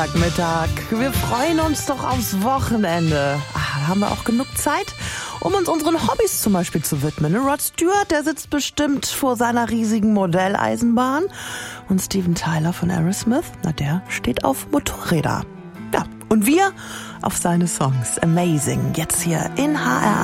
Mittag. Wir freuen uns doch aufs Wochenende. Da haben wir auch genug Zeit, um uns unseren Hobbys zum Beispiel zu widmen. Rod Stewart, der sitzt bestimmt vor seiner riesigen Modelleisenbahn. Und Steven Tyler von Aerosmith, der steht auf Motorräder. Ja, und wir auf seine Songs. Amazing. Jetzt hier in HR.